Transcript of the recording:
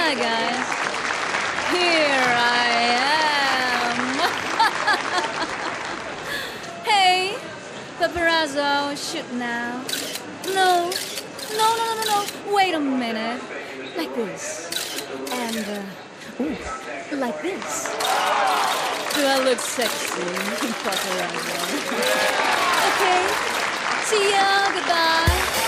Hi, guys. Here I am. Hey, paparazzo, shoot now. No, no. Wait a minute. Like this. And, like this. Do I look sexy, paparazzo? Okay. See ya. Goodbye.